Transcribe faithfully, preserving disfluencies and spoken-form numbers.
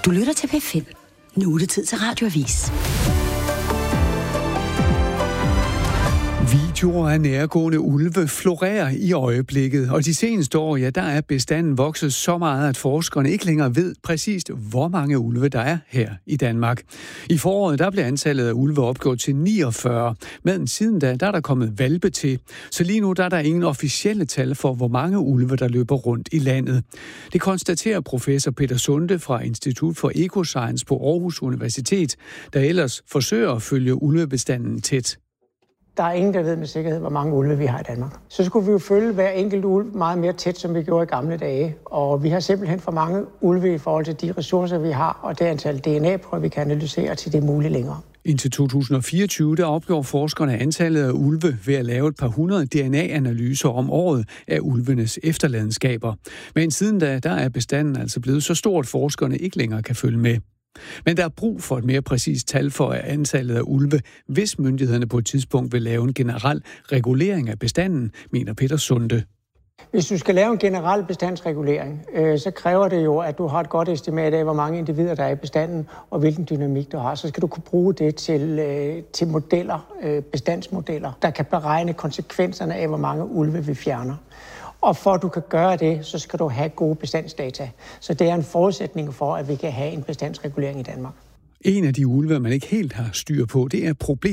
Du lytter til P fem. Nu er det tid til Radioavis. Videoer af nærgående ulve florerer i øjeblikket, og de seneste år, ja, der er bestanden vokset så meget, at forskerne ikke længere ved præcist, hvor mange ulve der er her i Danmark. I foråret, der blev antallet af ulve opgjort til niogfyrre, men siden da, der er der kommet hvalpe til. Så lige nu, der er der ingen officielle tal for, hvor mange ulve, der løber rundt i landet. Det konstaterer professor Peter Sunde fra Institut for Ecoscience på Aarhus Universitet, der ellers forsøger at følge ulvebestanden tæt. Der er ingen, der ved med sikkerhed, hvor mange ulve vi har i Danmark. Så skulle vi jo følge hver enkelt ulv meget mere tæt, som vi gjorde i gamle dage. Og vi har simpelthen for mange ulve i forhold til de ressourcer, vi har, og det antal D N A-prøver, vi kan analysere, til det er muligt længere. Indtil to tusind og fireogtyve, der opgjorde forskerne antallet af ulve ved at lave et par hundrede D N A-analyser om året af ulvenes efterladenskaber. Men siden da, der er bestanden altså blevet så stort, at forskerne ikke længere kan følge med. Men der er brug for et mere præcist tal for antallet af ulve, hvis myndighederne på et tidspunkt vil lave en generel regulering af bestanden, mener Peter Sunde. Hvis du skal lave en generel bestandsregulering, øh, så kræver det jo, at du har et godt estimat af, hvor mange individer der er i bestanden, og hvilken dynamik du har. Så skal du kunne bruge det til, øh, til modeller, øh, bestandsmodeller, der kan beregne konsekvenserne af, hvor mange ulve vi fjerner. Og for at du kan gøre det, så skal du have gode bestandsdata. Så det er en forudsætning for, at vi kan have en bestandsregulering i Danmark. En af de ulve, man ikke helt har styr på, det er problemet.